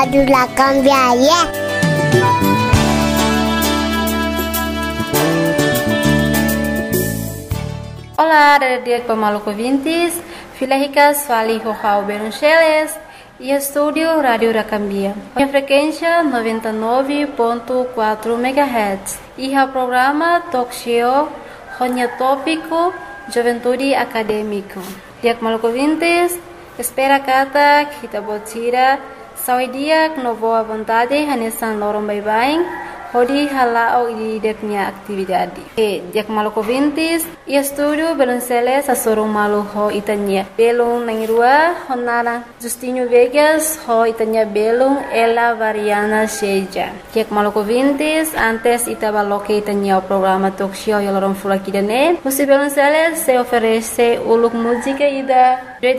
Adulah cambiaria. Olá, dia Pamaluco ouvintes, Filahicas Fali Rojao Beruncheles e estúdio Rádio Racambia. A frequência 99.4 MHz e o programa Talk Show Ronya Tópico Juventude Acadêmico. Dia Pamaluco ouvintes, espera kata kita botira saudia no boa vontade hanesan lorong bye-bye. Hodi halao di deknya atividade. Dia Pamaluco ouvintes, e estúdio Belunceles a sorong malu ho itanya. Belung nangirua honara Justinho Vegas ho itanya belung ela variana seja. Dia Pamaluco ouvintes, antes itabaloque itanya o programa talk show yolorong fulakidane. Musi Belunceles se oferece uluk música ida